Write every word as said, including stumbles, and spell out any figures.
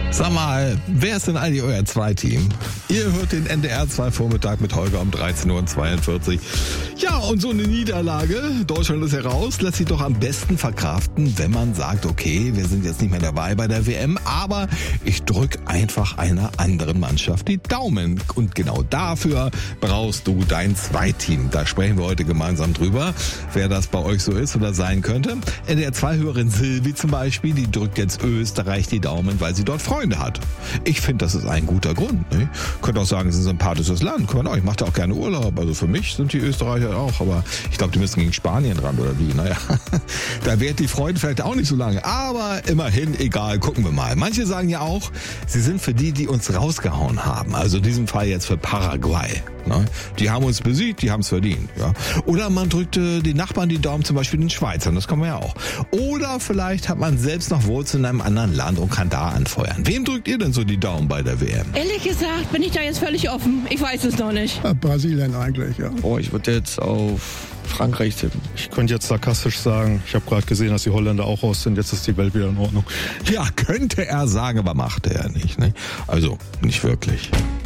Sag mal, wer ist denn eigentlich euer Zweiteam? Ihr hört den N D R zwei Vormittag mit Holger um dreizehn Uhr zweiundvierzig. Ja, und so eine Niederlage, Deutschland ist heraus, lässt sich doch am besten verkraften, wenn man sagt, okay, wir sind jetzt nicht mehr dabei bei der W M, aber ich drück einfach einer anderen Mannschaft die Daumen. Und genau dafür brauchst du dein Zweiteam. Da sprechen wir heute gemeinsam drüber, wer das bei euch so ist oder sein könnte. N D R zwei-Hörerin Silvi zum Beispiel, die drückt jetzt Österreich die Daumen, weil sie dort Freunde hat. Ich finde, das ist ein guter Grund. Ne? Könnt auch sagen, es ist ein sympathisches Land. Kann man auch. Ich mache da auch gerne Urlaub. Also für mich sind die Österreicher auch. Aber ich glaube, die müssen gegen Spanien ran oder wie. Naja, da währt die Freude vielleicht auch nicht so lange. Aber immerhin, egal, gucken wir mal. Manche sagen ja auch, sie sind für die, die uns rausgehauen haben. Also in diesem Fall jetzt für Paraguay. Ne? Die haben uns besiegt, die haben es verdient. Ja? Oder man drückte den Nachbarn die Daumen, zum Beispiel den Schweizern. Das kann man ja auch. Oder vielleicht hat man selbst noch Wurzeln in einem anderen Land und kann da anfeuern. Wem drückt ihr denn so die Daumen bei der W M? Ehrlich gesagt bin ich da jetzt völlig offen. Ich weiß es noch nicht. Ja, Brasilien eigentlich, ja. Oh, ich würde jetzt auf Frankreich tippen. Ich könnte jetzt sarkastisch sagen, ich habe gerade gesehen, dass die Holländer auch raus sind, jetzt ist die Welt wieder in Ordnung. Ja, könnte er sagen, aber macht er ja nicht. Ne? Also, nicht wirklich.